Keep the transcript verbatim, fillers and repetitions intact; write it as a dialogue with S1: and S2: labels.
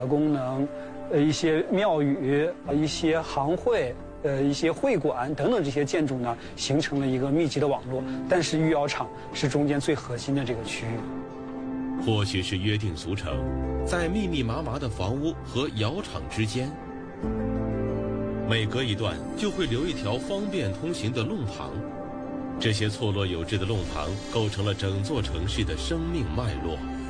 S1: 功能，呃，一些庙宇、一些行会、呃，一些会馆等等这些建筑呢，形成了一个密集的网络。但是御窑厂是中间最核心的这个区域。
S2: 或许是约定俗成，在密密麻麻的房屋和窑厂之间，每隔一段就会留一条方便通行的弄堂。这些错落有致的弄堂构成了整座城市的生命脉络。